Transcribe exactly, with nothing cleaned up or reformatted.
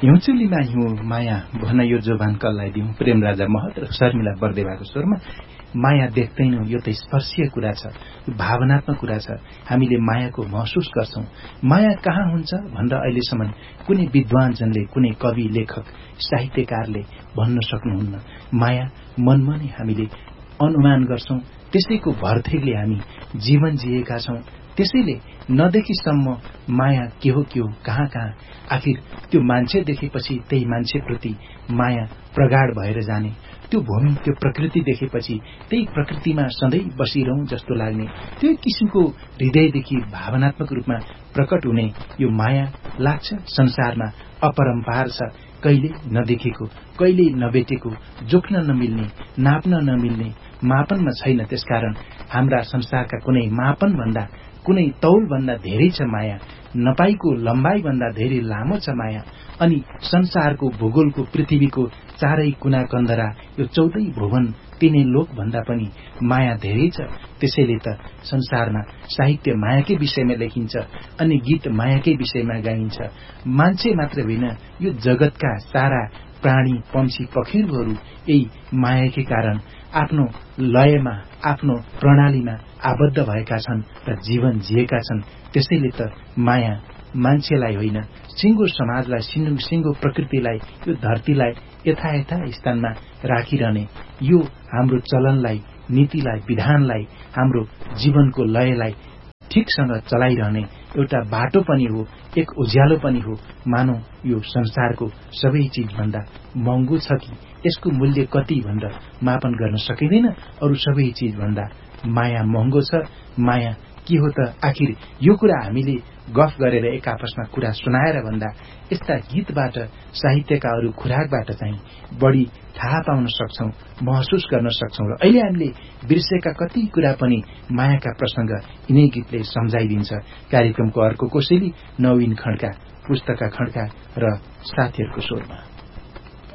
हिउँचुलीमा हिउँ माया भन यो जोबान कसलाई दिउँ, प्रेम राजा महत र शर्मिला बर्देवाको स्वरमा। माया देख्दैनौं, यो त स्पर्शीय कुरा छ, भावनात्मक कुरा छ। हामीले मायाको महसुस गर्छौं। माया कहाँ हुन्छ भनेर अहिलेसम्म कुनै विद्वानजनले, कुनै कवि, लेखक, साहित्यकारले भन्न सक्नुहुन्न। माया मनमा नै हामीले अनुमान गर्छौं, त्यसैको भरथेगले हामी जीवन जिएका छौं। त्यसैले नदेखिसम्म माया के हो के हो, कहाँ कहाँ, आखिर त्यो मान्छे देखेपछि त्यही मान्छेप्रति माया प्रगाढ भएर जाने, त्यो भूमि, त्यो प्रकृति देखेपछि त्यही प्रकृतिमा सधैँ बसिरहँ जस्तो लाग्ने, त्यो किसिमको हृदयदेखि भावनात्मक रूपमा प्रकट हुने यो माया लाग्छ संसारमा अपरम्पार छ, कहिले नदेखेको, कहिले नभेटेको, जोख्न नमिल्ने, नाप्न नमिल्ने, मापनमा छैन। त्यसकारण हाम्रा संसारका कुनै मापन भन्दा, कुनै तौल भन्दा धेरै छ माया। नपाईको लम्बाई भन्दा धेरै लामो छ माया। अनि संसारको भूगोलको, पृथ्वीको चारै कुना कन्दरा, यो चौधै भुवन, तीनै लोक भन्दा पनि माया धेरै छ। त्यसैले त संसारमा साहित्य मायाकै विषयमा लेखिन्छ, अनि गीत मायाकै विषयमा गाइन्छ। मान्छे मात्र होइन, यो जगतका सारा प्राणी, पंक्षी, पखेरुहरू यही मायाकै कारण आफ्नो लयमा, आफ्नो प्रणालीमा आबद्ध भएका छन् र जीवन जिएका छन्। त्यसैले त माया मान्छेलाई होइन, सिङ्गो समाजलाई, सिङ्गो सिङ्गो प्रकृतिलाई, यो धरतीलाई यथायथा स्थानमा राखिरहने, यो हाम्रो चलनलाई, नीतिलाई, विधानलाई, हाम्रो जीवनको लयलाई ठिकसँग चलाइरहने एउटा बाटो पनि हो, एक उज्यालो पनि हो। मानौ यो संसारको सबै चीजभन्दा महँगो छ कि यसको मूल्य कति भनेर मापन गर्न सकिँदैन। अरू सबै चीजभन्दा माया महँगो छ। माया के हो त? आखिर यो कुरा हामीले गफ गरेर एक आपसमा कुरा सुनाएर भन्दा यस्ता गीतबाट, साहित्यका अरू खुराकबाट चाहिँ बढी थाहा पाउन सक्छौं, महसुस गर्न सक्छौं। र अहिले हामीले बिर्सेका कति कुरा पनि मायाका प्रसंग यिनै गीतले सम्झाइदिन्छ। कार्यक्रमको अर्को कोसेली नवीन खड्का, पुस्तका खड्का र साथीहरूको स्वरमा।